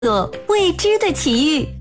做未知的奇遇。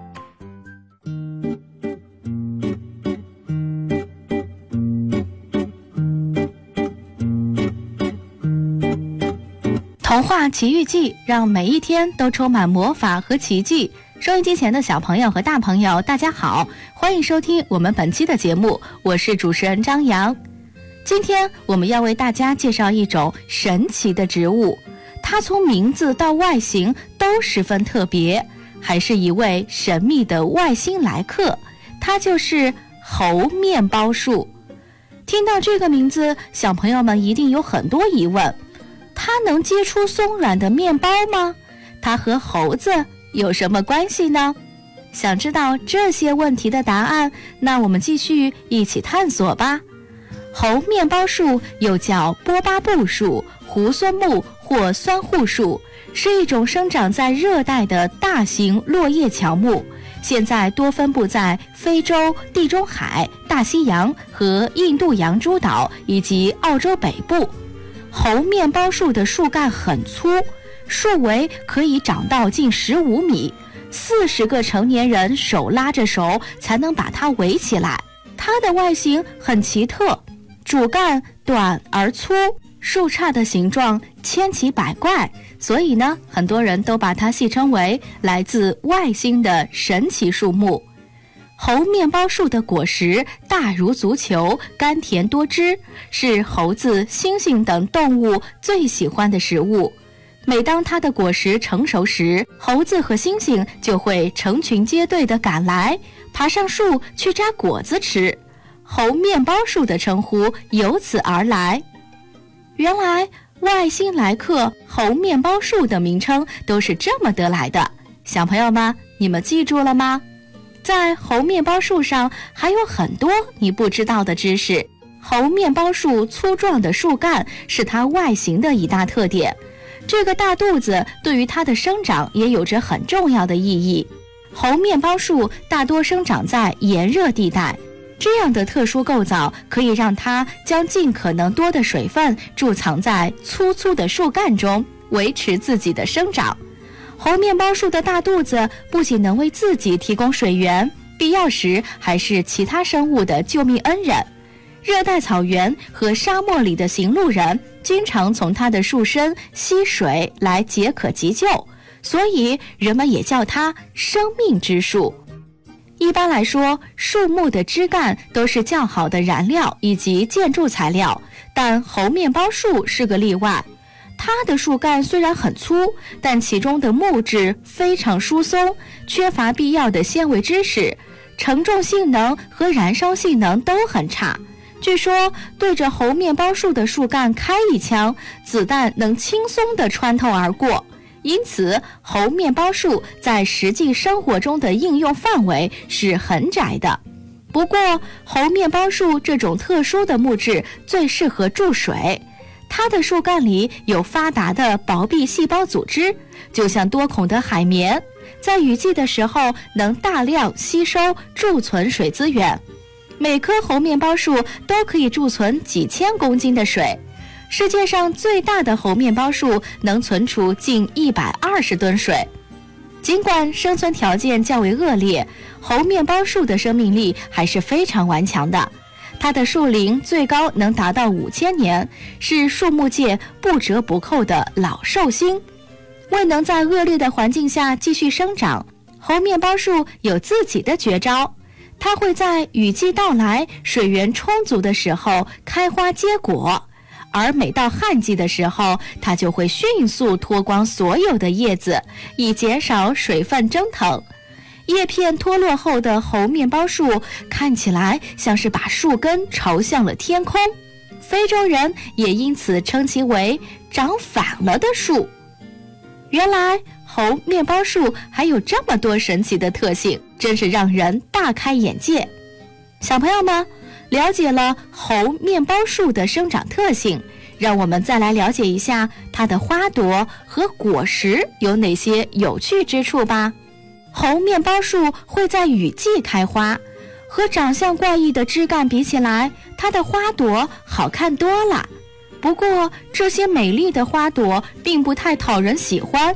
童话奇遇记让每一天都充满魔法和奇迹。收音机前的小朋友和大朋友大家好，欢迎收听我们本期的节目，我是主持人张扬。今天我们要为大家介绍一种神奇的植物，它从名字到外形都十分特别，还是一位神秘的外星来客，它就是猴面包树。听到这个名字，小朋友们一定有很多疑问，它能结出松软的面包吗？它和猴子有什么关系呢？想知道这些问题的答案，那我们继续一起探索吧。猴面包树又叫波巴布树、胡松木或酸扈树，是一种生长在热带的大型落叶乔木，现在多分布在非洲、地中海、大西洋和印度洋诸岛以及澳洲北部。猴面包树的树干很粗，树围可以长到近15米，40个成年人手拉着手才能把它围起来。它的外形很奇特，主干短而粗，树杈的形状千奇百怪，所以呢，很多人都把它戏称为来自外星的神奇树木。猴面包树的果实大如足球，甘甜多汁，是猴子、猩猩等动物最喜欢的食物。每当它的果实成熟时，猴子和猩猩就会成群结队地赶来，爬上树去摘果子吃。猴面包树的称呼由此而来。原来外星来客猴面包树的名称都是这么得来的，小朋友们，你们记住了吗？在猴面包树上还有很多你不知道的知识。猴面包树粗壮的树干是它外形的一大特点，这个大肚子对于它的生长也有着很重要的意义。猴面包树大多生长在炎热地带，这样的特殊构造可以让它将尽可能多的水分贮藏在粗粗的树干中，维持自己的生长。猴面包树的大肚子不仅能为自己提供水源，必要时还是其他生物的救命恩人。热带草原和沙漠里的行路人经常从它的树身吸水来解渴急救，所以人们也叫它生命之树。一般来说，树木的枝干都是较好的燃料以及建筑材料，但猴面包树是个例外。它的树干虽然很粗，但其中的木质非常疏松，缺乏必要的纤维知识，承重性能和燃烧性能都很差。据说对着猴面包树的树干开一枪，子弹能轻松地穿透而过。因此，猴面包树在实际生活中的应用范围是很窄的。不过，猴面包树这种特殊的木质最适合注水，它的树干里有发达的薄壁细胞组织，就像多孔的海绵，在雨季的时候能大量吸收贮存水资源。每棵猴面包树都可以贮存几千公斤的水。世界上最大的猴面包树能存储近120吨水。尽管生存条件较为恶劣，猴面包树的生命力还是非常顽强的。它的树龄最高能达到5000年，是树木界不折不扣的老寿星。为能在恶劣的环境下继续生长，猴面包树有自己的绝招。它会在雨季到来、水源充足的时候开花结果，而每到旱季的时候，它就会迅速脱光所有的叶子，以减少水分蒸腾。叶片脱落后的猴面包树看起来像是把树根朝向了天空，非洲人也因此称其为长反了的树。原来猴面包树还有这么多神奇的特性，真是让人大开眼界。小朋友们，了解了猴面包树的生长特性，让我们再来了解一下它的花朵和果实有哪些有趣之处吧。猴面包树会在雨季开花，和长相怪异的枝干比起来，它的花朵好看多了。不过，这些美丽的花朵并不太讨人喜欢，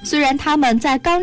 虽然他们在刚